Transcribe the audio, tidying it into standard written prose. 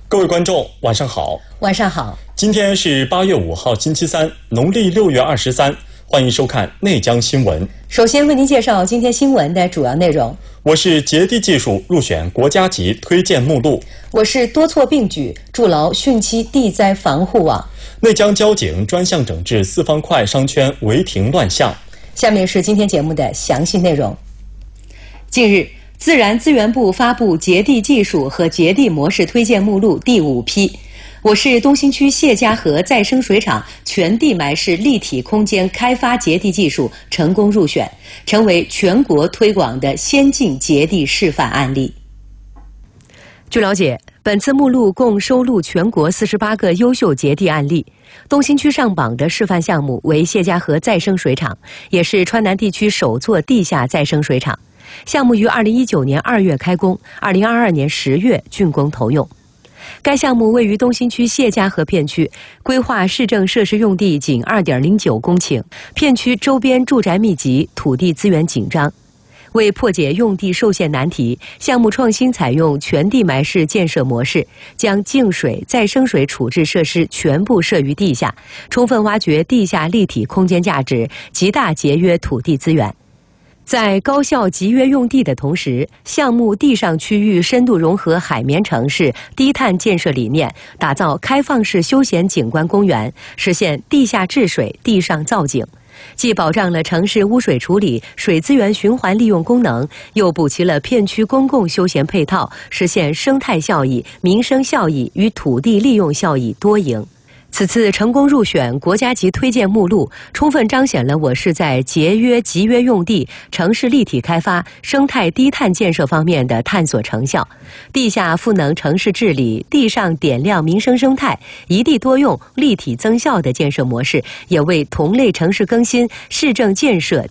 各位观众，晚上好。 晚上好。 今天是8月5号，星期三，农历6月23。欢迎收看内江新闻。 首先为您介绍今天新闻的主要内容。 我是捷地技术入选国家级推荐目录。 我是多措并举，筑牢汛期地灾防护网。 内江交警专项整治4方块商圈违停乱象。 下面是今天节目的详细内容。近日，自然资源部发布捷地技术和捷地模式推荐目录第5批。我市东新区谢家河再生水厂全地埋式立体空间开发捷地技术成功入选，成为全国推广的先进捷地示范案例。据了解，本次目录共收录全国48个优秀捷地案例。东新区上榜的示范项目为谢家河再生水厂，也是川南地区首座地下再生水厂。项目于2019年2月开工，2022年10月竣工投用。该项目位于东新区谢家河片区，规划市政设施用地仅2.09公顷，片区周边住宅密集，土地资源紧张。为破解用地受限难题，项目创新采用全地埋式建设模式，将净水、再生水处置设施全部设于地下，充分挖掘地下立体空间价值，极大节约土地资源。在高效集约用地的同时，项目地上区域深度融合海绵城市低碳建设理念，打造开放式休闲景观公园，实现地下治水、地上造景，既保障了城市污水处理、水资源循环利用功能，又补齐了片区公共休闲配套，实现生态效益、民生效益与土地利用效益多赢。此次成功入选国家级推荐目录，充分彰显了我市在节约集约用地、城市立体开发、生态低碳建设方面的探索成效。地下赋能城市治理、地上点亮民生生态、一地多用、立体增效的建设模式，也为同类城市更新、市政建设